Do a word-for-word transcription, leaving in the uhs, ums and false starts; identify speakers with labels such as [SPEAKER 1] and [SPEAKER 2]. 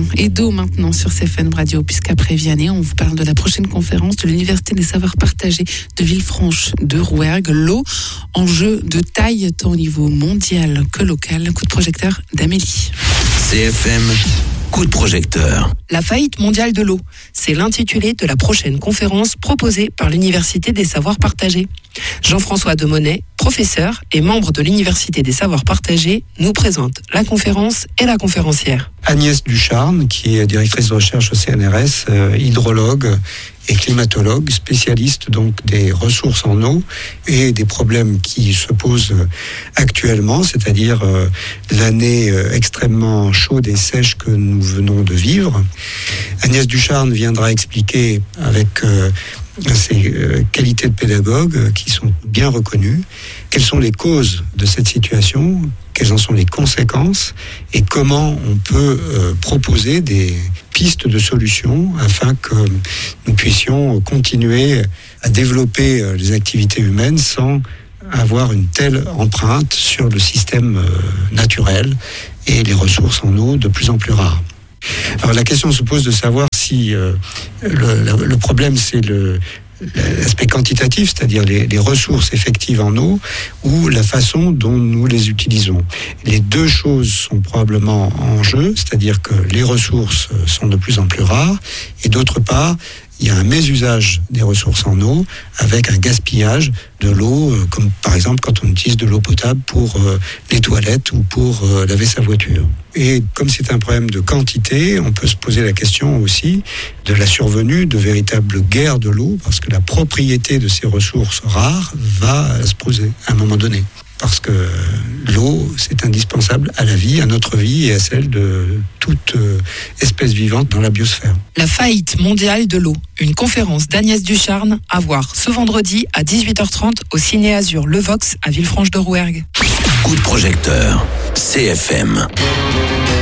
[SPEAKER 1] et d'eau maintenant sur C F M Radio, puisqu'après Vianney, on vous parle de la prochaine conférence de l'Université des Savoirs Partagés de Villefranche de Rouergue. L'eau, enjeu de taille tant au niveau mondial que local. Coup de projecteur d'Amélie.
[SPEAKER 2] C F M, coup de projecteur.
[SPEAKER 3] La faillite mondiale de l'eau, c'est l'intitulé de la prochaine conférence proposée par l'Université des Savoirs Partagés. Jean-François Demonnet, professeur et membre de l'Université des Savoirs Partagés, nous présente la conférence et la conférencière.
[SPEAKER 4] Agnès Ducharne, qui est directrice de recherche au C N R S, euh, hydrologue et climatologue, spécialiste donc des ressources en eau et des problèmes qui se posent actuellement, c'est-à-dire euh, l'année euh, extrêmement chaude et sèche que nous venons de vivre. Agnès Ducharne viendra expliquer avec euh, ses euh, qualités de pédagogue euh, qui sont bien reconnues, quelles sont les causes de cette situation, quelles en sont les conséquences et comment on peut euh, proposer des pistes de solutions afin que nous puissions continuer à développer euh, les activités humaines sans avoir une telle empreinte sur le système euh, naturel et les ressources en eau de plus en plus rares. Alors la question se pose de savoir si euh, le, le problème c'est le, l'aspect quantitatif, c'est-à-dire les, les ressources effectives en eau, ou la façon dont nous les utilisons. Les deux choses sont probablement en jeu, c'est-à-dire que les ressources sont de plus en plus rares, et d'autre part, il y a un mésusage des ressources en eau avec un gaspillage de l'eau, comme par exemple quand on utilise de l'eau potable pour euh, les toilettes ou pour euh, laver sa voiture. Et comme c'est un problème de quantité, on peut se poser la question aussi de la survenue de véritables guerres de l'eau, parce que la propriété de ces ressources rares va se poser à un moment donné. Parce que l'eau, c'est indispensable à la vie, à notre vie et à celle de toute espèce vivante dans la biosphère.
[SPEAKER 3] La faillite mondiale de l'eau, une conférence d'Agnès Ducharne à voir ce vendredi à dix-huit heures trente au Ciné Azur Le Vox à Villefranche de Rouergue.
[SPEAKER 2] Coup de projecteur, C F M.